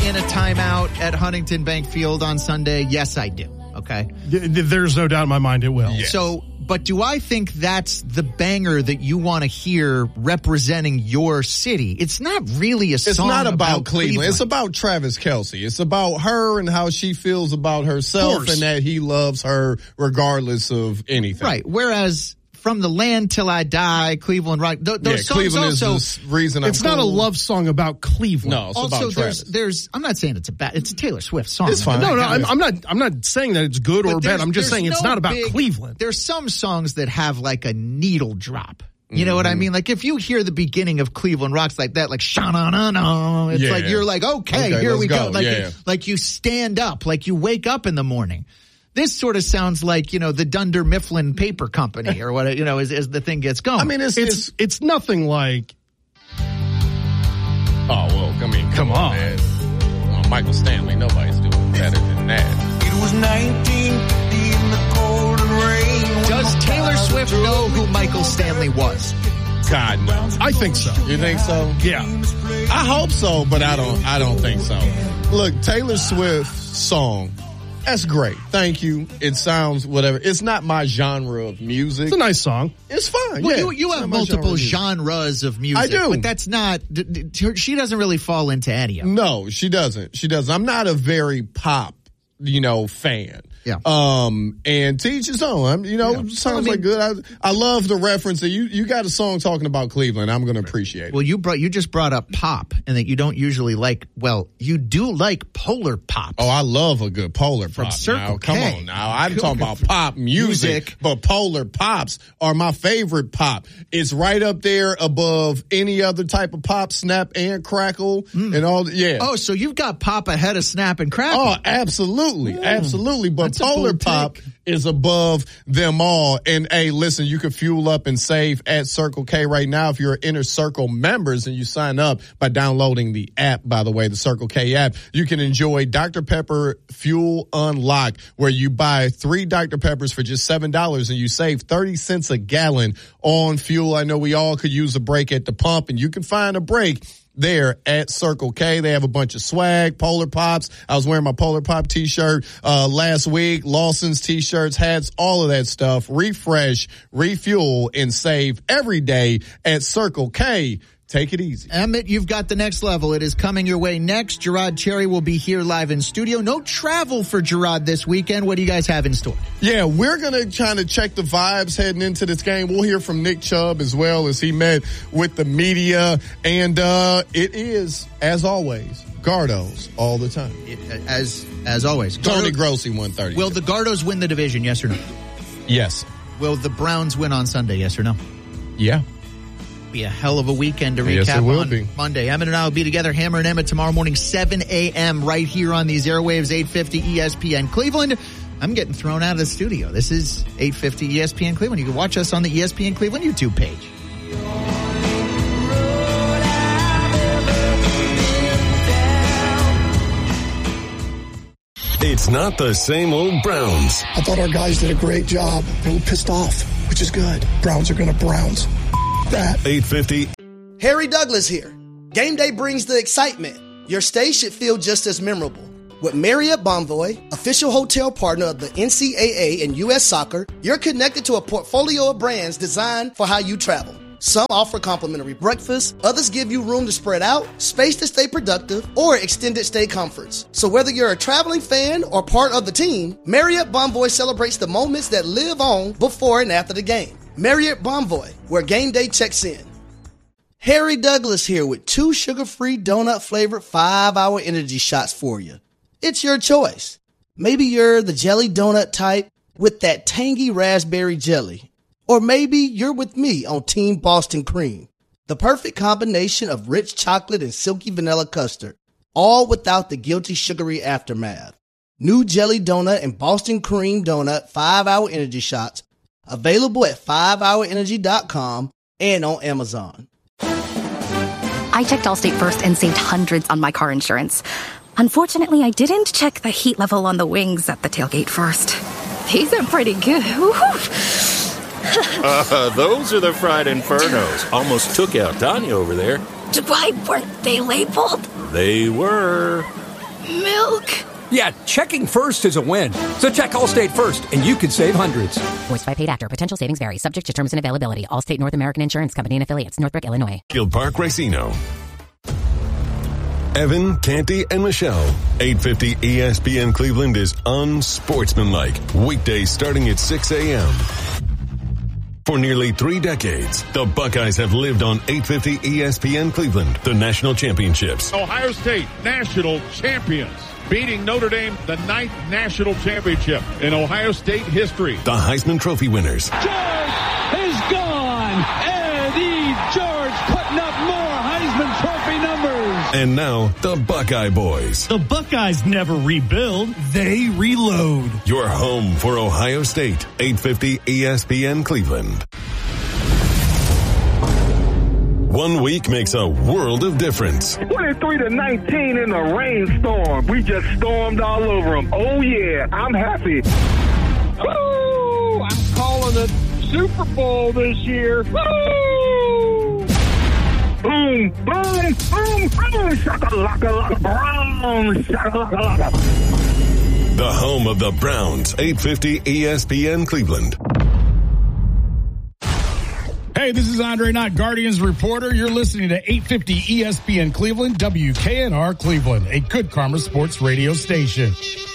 in a timeout at Huntington Bank Field on Sunday? Yes, I do. Okay. There's no doubt in my mind it will. Yeah. So, but do I think that's the banger that you want to hear representing your city? It's not really a song. It's not about Cleveland. It's about Travis Kelce. It's about her and how she feels about herself and that he loves her regardless of anything. Right. Whereas From the Land Till I Die, Cleveland Rock, those songs Cleveland also, is the reason it's not a love song about Cleveland. No, it's also, about Travis. there's I'm not saying it's a Taylor Swift song. It's fine. No, I'm not saying that it's good or bad. I'm just saying it's not about Cleveland. There's some songs that have like a needle drop. You know what I mean? Like if you hear the beginning of Cleveland Rocks like that, like sha-na-na-na, it's like you're like, okay, here we go. Like you stand up, like you wake up in the morning. This sort of sounds like, the Dunder Mifflin Paper Company or what, as the thing gets going. I mean, it's nothing like. Oh, well, come on. Man. Michael Stanley, nobody's doing better than that. It was 1950 in the cold and rain. Does Taylor Swift know who Michael Stanley was? God, no. I think so. You think so? Yeah. I hope so, but I don't think so. Look, Taylor Swift's song, that's great. Thank you. It sounds whatever. It's not my genre of music. It's a nice song. It's fine. Well, you have multiple genres of music. I do. But that's not, she doesn't really fall into any of them. No, she doesn't. I'm not a very pop, fan. Yeah. And to each his own. Sounds like good. I love the reference that you got a song talking about Cleveland. I'm going to appreciate it. Well, you just brought up pop and that you don't usually like, you do like polar pop. Oh, I love a good polar pop. From Circle K. Come on now. I'm talking about pop music, but polar pops are my favorite pop. It's right up there above any other type of pop, snap and crackle and all. Yeah. Oh, so you've got pop ahead of snap and crackle. Oh, absolutely. Absolutely. But polar pop is above them all. And hey, listen, you can fuel up and save at Circle K right now if you're Inner Circle members and you sign up by downloading the app, by the way, the Circle K app. You can enjoy Dr. Pepper Fuel Unlock, where you buy 3 Dr. Peppers for just $7 and you save 30 cents a gallon on fuel. I know we all could use a break at the pump, and you can find a break there at Circle K. They have a bunch of swag, Polar Pops. I was wearing my Polar Pop t-shirt last week, Lawson's t-shirts, hats, all of that stuff. Refresh, refuel, and save every day at Circle K. Take it easy. Emmett, you've got the next level. It is coming your way next. Gerard Cherry will be here live in studio. No travel for Gerard this weekend. What do you guys have in store? Yeah, we're going to kind of check the vibes heading into this game. We'll hear from Nick Chubb as well as he met with the media. And it is, as always, Gardos all the time. As always. Tony Grossi, 130. Will the Gardos win the division, yes or no? Yes. Will the Browns win on Sunday, yes or no? Yeah. Be a hell of a weekend to recap yes, it will on be. Monday. Emmett and I will be together, Hammer and Emmett, tomorrow morning, 7 a.m. right here on these airwaves, 850 ESPN Cleveland. I'm getting thrown out of the studio. This is 850 ESPN Cleveland. You can watch us on the ESPN Cleveland YouTube page. It's not the same old Browns. I thought our guys did a great job. They were pissed off, which is good. Browns are going to Browns. That. 850. Harry Douglas here. Game day brings the excitement. Your stay should feel just as memorable. With Marriott Bonvoy, official hotel partner of the NCAA and U.S. Soccer, you're connected to a portfolio of brands designed for how you travel. Some offer complimentary breakfast, others give you room to spread out, space to stay productive, or extended stay comforts. So whether you're a traveling fan or part of the team, Marriott Bonvoy celebrates the moments that live on before and after the game. Marriott Bonvoy, where game day checks in. Harry Douglas here with 2 sugar-free donut-flavored 5-hour energy shots for you. It's your choice. Maybe you're the jelly donut type with that tangy raspberry jelly. Or maybe you're with me on Team Boston Cream. The perfect combination of rich chocolate and silky vanilla custard, all without the guilty sugary aftermath. New jelly donut and Boston Cream donut 5-hour energy shots available at 5hourenergy.com and on Amazon. I checked Allstate first and saved hundreds on my car insurance. Unfortunately, I didn't check the heat level on the wings at the tailgate first. These are pretty good. Those are the fried infernos. Almost took out Tanya over there. Why weren't they labeled? They were. Milk. Yeah, checking first is a win. So check Allstate first, and you could save hundreds. Voiced by Paid Actor. Potential savings vary. Subject to terms and availability. Allstate North American Insurance Company and Affiliates. Northbrook, Illinois. Guild Park Racino. Evan, Canty, and Michelle. 850 ESPN Cleveland is unsportsmanlike. Weekdays starting at 6 a.m. For nearly 3 decades, the Buckeyes have lived on 850 ESPN Cleveland, the national championships. Ohio State, national champions, beating Notre Dame, the 9th national championship in Ohio State history. The Heisman Trophy winners. George is gone. Eddie George putting up more Heisman Trophy numbers. And now, the Buckeye Boys. The Buckeyes never rebuild, they reload. Your home for Ohio State, 850 ESPN Cleveland. 1 week makes a world of difference. 23-19 in the rainstorm. We just stormed all over them. Oh, yeah, I'm happy. Woo! I'm calling it Super Bowl this year. Woo! Boom, boom, boom, boom. Shaka-laka-laka, Browns. Shaka-laka-laka. The home of the Browns, 850 ESPN Cleveland. Hey, this is Andre Knott, Guardians reporter. You're listening to 850 ESPN Cleveland, WKNR Cleveland, a Good Karma Sports radio station.